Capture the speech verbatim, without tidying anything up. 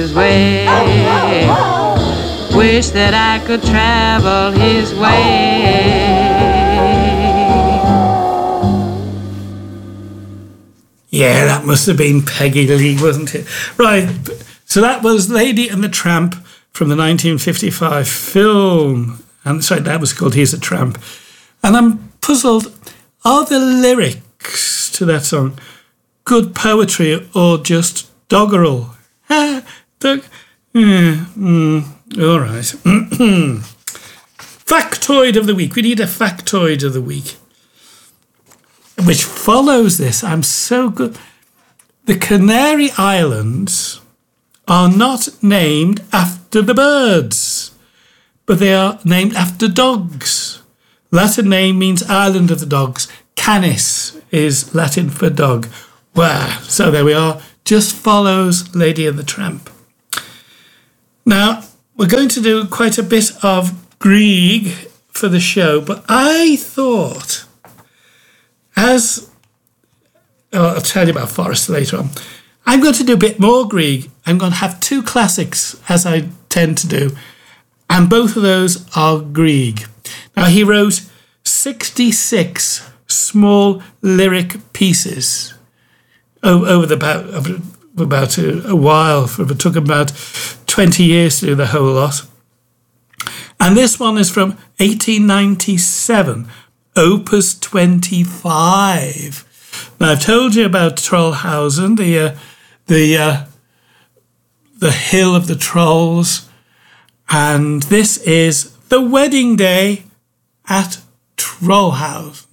his way. Wish that I could travel his way. Yeah, that must have been Peggy Lee, wasn't it? Right, so that was Lady and the Tramp from the nineteen fifty-five film. And sorry, that was called Here's a Tramp. And I'm puzzled, are the lyrics to that song good poetry or just doggerel? Ah, dog- yeah, mm, all right. Factoid of the week. We need a factoid of the week, which follows this. I'm so good. The Canary Islands are not named after the birds, but they are named after dogs. Latin name means Island of the Dogs. Canis is Latin for dog. Wow. So there we are. Just follows Lady and the Tramp. Now, we're going to do quite a bit of Grieg for the show, but I thought, as oh, I'll tell you about Forrest later on, I'm going to do a bit more Grieg. I'm going to have two classics, as I tend to do, and both of those are Grieg. Now, he wrote sixty-six small lyric pieces over the about, about a, a while. It took about twenty years to do the whole lot. And this one is from eighteen ninety-seven, Opus twenty-five. Now, I've told you about Trollhausen, the uh, the uh, the hill of the trolls, and this is The Wedding Day at Trollhausen.